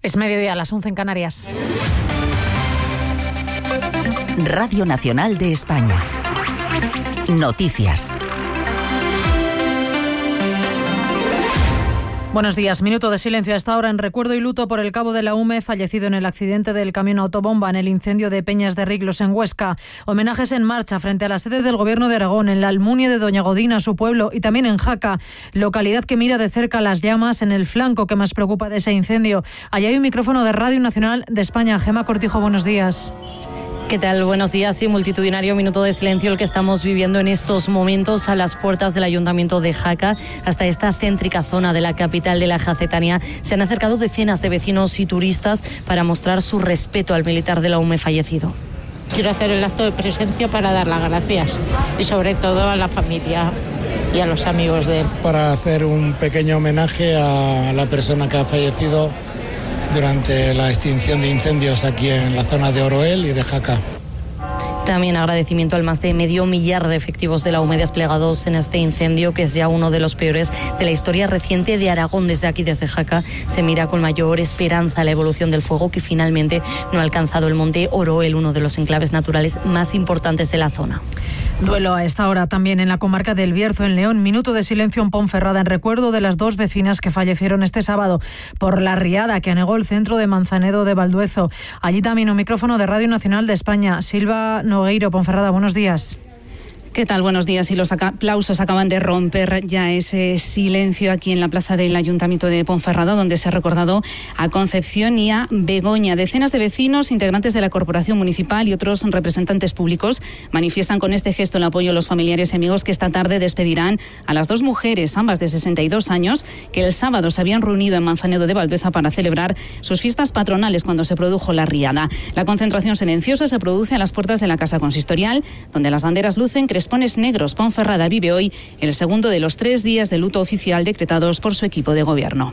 Es mediodía, a las 11 en Canarias. Radio Nacional de España. Noticias. Buenos días. Minuto de silencio a esta hora en recuerdo y luto por el cabo de la UME fallecido en el accidente del camión autobomba en el incendio de Peñas de Riglos en Huesca. Homenajes en marcha frente a la sede del Gobierno de Aragón, en la Almunia de Doña Godina, su pueblo, y también en Jaca, localidad que mira de cerca las llamas en el flanco que más preocupa de ese incendio. Allí hay un micrófono de Radio Nacional de España. Gema Cortijo, buenos días. ¿Qué tal? Buenos días. Sí, multitudinario minuto de silencio el que estamos viviendo en estos momentos a las puertas del Ayuntamiento de Jaca. Hasta esta céntrica zona de la capital de la Jacetania se han acercado decenas de vecinos y turistas para mostrar su respeto al militar de la UME fallecido. Quiero hacer el acto de presencia para dar las gracias y sobre todo a la familia y a los amigos de él. Para hacer un pequeño homenaje a la persona que ha fallecido durante la extinción de incendios aquí en la zona de Oroel y de Jaca. También agradecimiento al más de 500.000 de efectivos de la UME desplegados en este incendio, que es ya uno de los peores de la historia reciente de Aragón. Desde aquí, desde Jaca, se mira con mayor esperanza la evolución del fuego, que finalmente no ha alcanzado el monte Oroel, uno de los enclaves naturales más importantes de la zona. Duelo a esta hora también en la comarca del Bierzo, en León. Minuto de silencio en Ponferrada en recuerdo de las dos vecinas que fallecieron este sábado por la riada que anegó el centro de Manzanedo de Valduezo. Allí también un micrófono de Radio Nacional de España. Silva Nogueiro, Ponferrada, buenos días. ¿Qué tal? Buenos días. Y los aplausos acaban de romper ya ese silencio aquí en la plaza del Ayuntamiento de Ponferrada, donde se ha recordado a Concepción y a Begoña. Decenas de vecinos, integrantes de la Corporación Municipal y otros representantes públicos manifiestan con este gesto el apoyo a los familiares y amigos que esta tarde despedirán a las dos mujeres, ambas de 62 años, que el sábado se habían reunido en Manzanedo de Valdueza para celebrar sus fiestas patronales cuando se produjo la riada. La concentración silenciosa se produce a las puertas de la Casa Consistorial, donde las banderas lucen crespones negros. Ponferrada vive hoy el segundo de los 3 días de luto oficial decretados por su equipo de gobierno.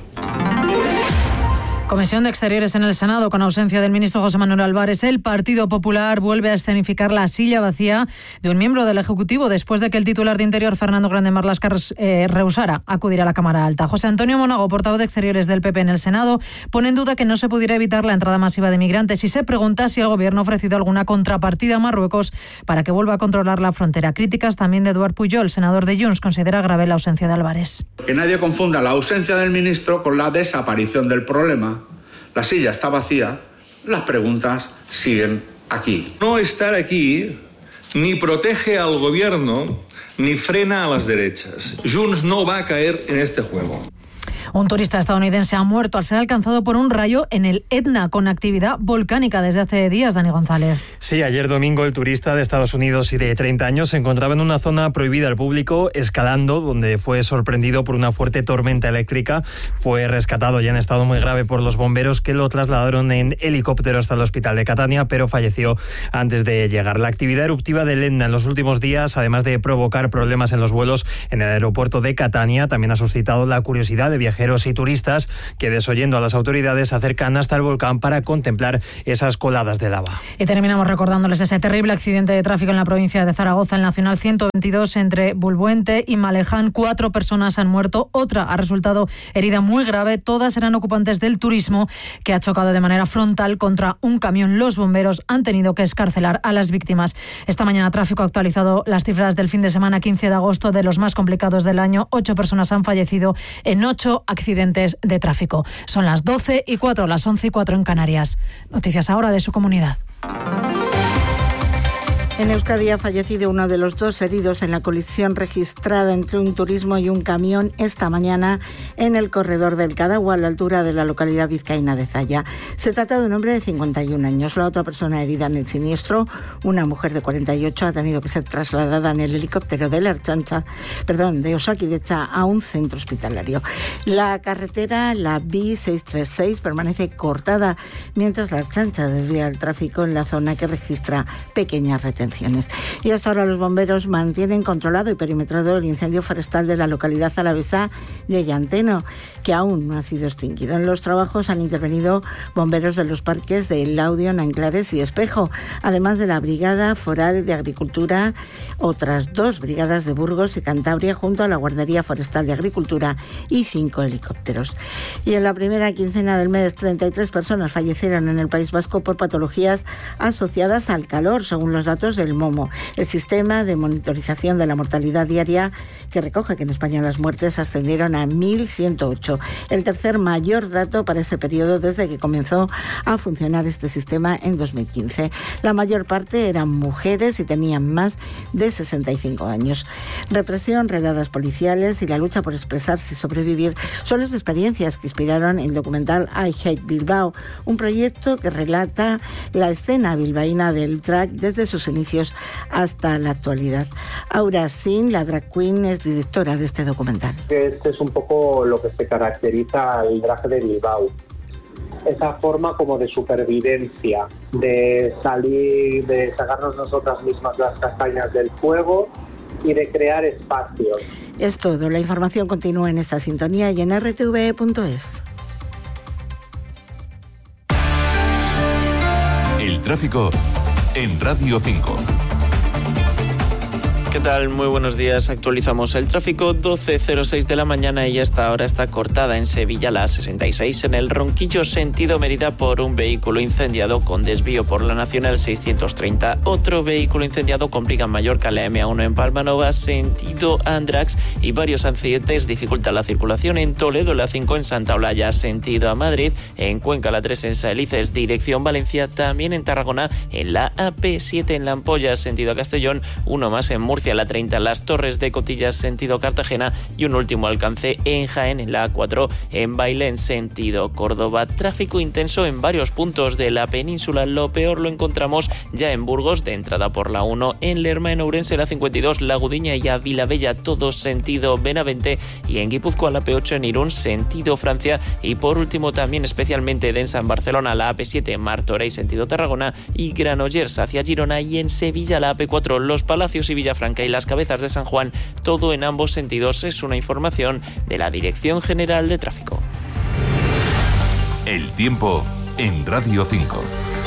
Comisión de Exteriores en el Senado, con ausencia del ministro José Manuel Álvarez. El Partido Popular vuelve a escenificar la silla vacía de un miembro del Ejecutivo después de que el titular de Interior, Fernando Grande Marlaska, rehusara acudir a la Cámara Alta. José Antonio Monago, portavoz de Exteriores del PP en el Senado, pone en duda que no se pudiera evitar la entrada masiva de migrantes y se pregunta si el Gobierno ha ofrecido alguna contrapartida a Marruecos para que vuelva a controlar la frontera. Críticas también de Eduard Pujol, senador de Junts, considera grave la ausencia de Álvarez. Que nadie confunda la ausencia del ministro con la desaparición del problema. La silla está vacía, las preguntas siguen aquí. No estar aquí ni protege al gobierno ni frena a las derechas. Junts no va a caer en este juego. Un turista estadounidense ha muerto al ser alcanzado por un rayo en el Etna, con actividad volcánica desde hace días. Dani González. Sí, ayer domingo el turista de Estados Unidos y de 30 años se encontraba en una zona prohibida al público, escalando, donde fue sorprendido por una fuerte tormenta eléctrica. Fue rescatado ya en estado muy grave por los bomberos, que lo trasladaron en helicóptero hasta el hospital de Catania, pero falleció antes de llegar. La actividad eruptiva del Etna en los últimos días, además de provocar problemas en los vuelos en el aeropuerto de Catania, también ha suscitado la curiosidad de viajeros y turistas que, desoyendo a las autoridades, se acercan hasta el volcán para contemplar esas coladas de lava. Y terminamos recordándoles ese terrible accidente de tráfico en la provincia de Zaragoza, el Nacional 122 entre Bulbuente y Maleján. 4 personas han muerto, otra ha resultado herida muy grave. Todas eran ocupantes del turismo, que ha chocado de manera frontal contra un camión. Los bomberos han tenido que excarcelar a las víctimas. Esta mañana Tráfico ha actualizado las cifras del fin de semana 15 de agosto, de los más complicados del año. 8 personas han fallecido en 8 accidentes de tráfico. Son las 12:04, las 11:04 en Canarias. Noticias ahora de su comunidad. En Euskadi ha fallecido uno de los 2 heridos en la colisión registrada entre un turismo y un camión esta mañana en el corredor del Cadagua, a la altura de la localidad vizcaína de Zalla. Se trata de un hombre de 51 años. La otra persona herida en el siniestro, una mujer de 48, ha tenido que ser trasladada en el helicóptero de la Ertzaintza, de Osakidecha, a un centro hospitalario. La carretera, la B636, permanece cortada mientras la Ertzaintza desvía el tráfico en la zona que registra pequeñas retenciones. intervenciones. Y hasta ahora los bomberos mantienen controlado y perimetrado el incendio forestal de la localidad alavesa de Llanteno, que aún no ha sido extinguido. En los trabajos han intervenido bomberos de los parques de Laudio, Nanclares y Espejo, además de la Brigada Foral de Agricultura, otras 2 brigadas de Burgos y Cantabria, junto a la Guardería Forestal de Agricultura y 5 helicópteros. Y en la primera quincena del mes, 33 personas fallecieron en el País Vasco por patologías asociadas al calor, según los datos del MOMO, el sistema de monitorización de la mortalidad diaria, que recoge que en España las muertes ascendieron a 1.108, el tercer mayor dato para ese periodo desde que comenzó a funcionar este sistema en 2015. La mayor parte eran mujeres y tenían más de 65 años. Represión, redadas policiales y la lucha por expresarse y sobrevivir son las experiencias que inspiraron el documental I Hate Bilbao, un proyecto que relata la escena bilbaína del drag desde sus inicios hasta la actualidad. Aura Sin, la drag queen, es directora de este documental. Este es un poco lo que se caracteriza al drag de Bilbao. Esa forma como de supervivencia, de salir, de sacarnos nosotras mismas las castañas del fuego y de crear espacios. Es todo. La información continúa en esta sintonía y en rtve.es. El tráfico en Radio 5. ¿Qué tal? Muy buenos días. Actualizamos el tráfico, 12:06 de la mañana y hasta ahora está cortada en Sevilla la A66 en el Ronquillo sentido Mérida por un vehículo incendiado con desvío por la Nacional 630. Otro vehículo incendiado complica en Mallorca la M1 en Palmanova sentido Andrax y varios accidentes dificultan la circulación en Toledo, la 5 en Santa Olalla sentido a Madrid, en Cuenca la 3 en Saelices dirección Valencia, también en Tarragona en la AP7 en La Ampolla sentido a Castellón, uno más en Murcia la 30 Las Torres de Cotillas sentido Cartagena y un último alcance en Jaén en la A4 en Bailén sentido Córdoba. Tráfico intenso en varios puntos de la península. Lo peor lo encontramos ya en Burgos de entrada por la 1, en Lerma, en Ourense la 52, La Gudiña y a Vilabella todos sentido Benavente y en Guipúzcoa la P8 en Irún sentido Francia y por último también especialmente densa en Barcelona la AP7 Martorell sentido Tarragona y Granollers hacia Girona y en Sevilla la AP4 Los Palacios y Villafranca y Las Cabezas de San Juan, todo en ambos sentidos. Es una información de la Dirección General de Tráfico. El tiempo en Radio 5.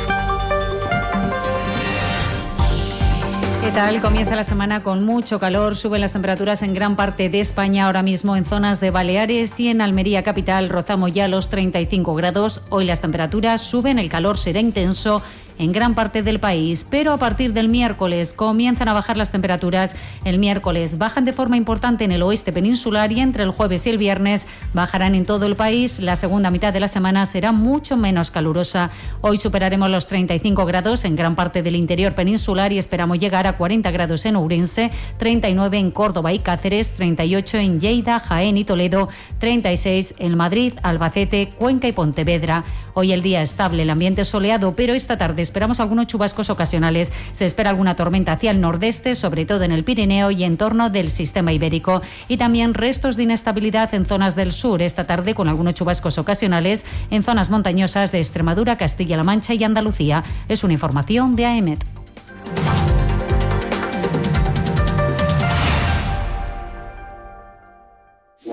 ¿Qué tal? Comienza la semana con mucho calor, suben las temperaturas en gran parte de España, ahora mismo en zonas de Baleares y en Almería capital rozamos ya los 35 grados. Hoy las temperaturas suben, el calor será intenso en gran parte del país, pero a partir del miércoles comienzan a bajar las temperaturas. El miércoles bajan de forma importante en el oeste peninsular y entre el jueves y el viernes bajarán en todo el país. La segunda mitad de la semana será mucho menos calurosa. Hoy superaremos los 35 grados en gran parte del interior peninsular y esperamos llegar a 40 grados en Ourense, 39 en Córdoba y Cáceres, 38 en Lleida, Jaén y Toledo, 36 en Madrid, Albacete, Cuenca y Pontevedra. Hoy el día estable, el ambiente soleado, pero esta tarde esperamos algunos chubascos ocasionales. Se espera alguna tormenta hacia el nordeste, sobre todo en el Pirineo y en torno del sistema ibérico. Y también restos de inestabilidad en zonas del sur. Esta tarde con algunos chubascos ocasionales en zonas montañosas de Extremadura, Castilla-La Mancha y Andalucía. Es una información de AEMET.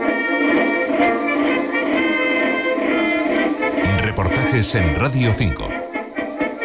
Reportajes en Radio 5.